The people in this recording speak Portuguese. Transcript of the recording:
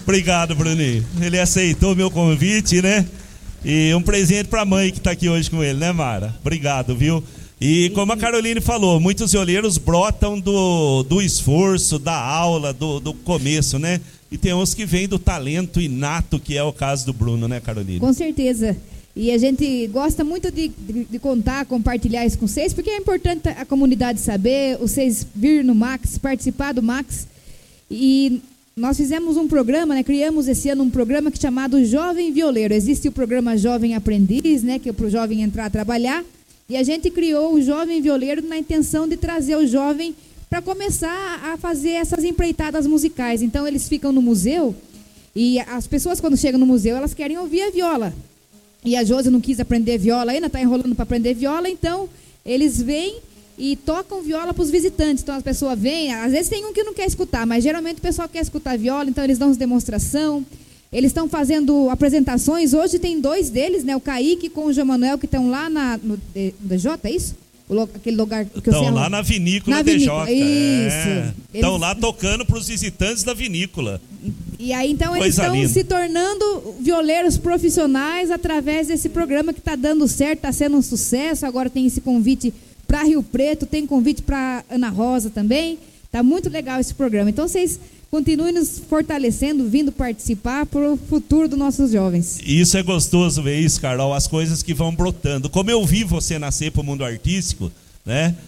Obrigado, Bruninho. Ele aceitou o meu convite, né? E um presente para a mãe que está aqui hoje com ele, né, Mara? Obrigado, viu? E como a Caroline falou, muitos violeiros brotam do esforço, da aula, do começo, né? E tem uns que vêm do talento inato, que é o caso do Bruno, né, Caroline? Com certeza. E a gente gosta muito de contar, compartilhar isso com vocês, porque é importante a comunidade saber, vocês vir no Max, participar do Max. E nós fizemos um programa, né? Criamos esse ano um programa que é chamado Jovem Violeiro. Existe o programa Jovem Aprendiz, né? Que é para o jovem entrar a trabalhar. E a gente criou o Jovem Violeiro na intenção de trazer o jovem para começar a fazer essas empreitadas musicais. Então eles ficam no museu e as pessoas quando chegam no museu, elas querem ouvir a viola. E a Josi não quis aprender viola ainda, está enrolando para aprender viola, então eles vêm e tocam viola para os visitantes. Então as pessoas vêm, às vezes tem um que não quer escutar, mas geralmente o pessoal quer escutar viola, então eles dão demonstração, eles estão fazendo apresentações. Hoje tem 2 deles, né? O Kaique com o João Manuel, que estão lá no DJ, é isso? Aquele lugar que estão lá na vinícola DJ. Isso. Estão lá tocando para os visitantes da vinícola. E aí então eles estão se tornando violeiros profissionais através desse programa que está dando certo, está sendo um sucesso. Agora tem esse convite para Rio Preto, tem convite para Ana Rosa também. Está muito legal esse programa. Então vocês continuem nos fortalecendo, vindo participar para o futuro dos nossos jovens. Isso é gostoso ver isso, Carol, as coisas que vão brotando. Como eu vi você nascer para o mundo artístico, né?